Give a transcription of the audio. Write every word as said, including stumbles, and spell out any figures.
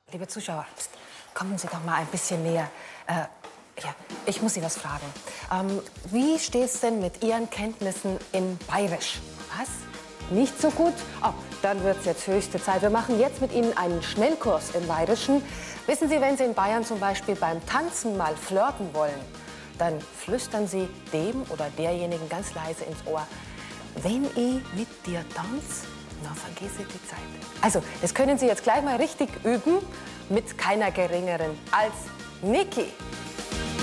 Liebe Zuschauer, pst, kommen Sie doch mal ein bisschen näher. Äh, ja, ich muss Sie was fragen. Ähm, wie steht es denn mit Ihren Kenntnissen in Bayerisch? Was? Nicht so gut? Oh, dann wird es jetzt höchste Zeit. Wir machen jetzt mit Ihnen einen Schnellkurs im Bayerischen. Wissen Sie, wenn Sie in Bayern zum Beispiel beim Tanzen mal flirten wollen, dann flüstern Sie dem oder derjenigen ganz leise ins Ohr: Wenn ich mit dir tanz, dann vergesse die Zeit. Also, das können Sie jetzt gleich mal richtig üben mit keiner geringeren als Niki.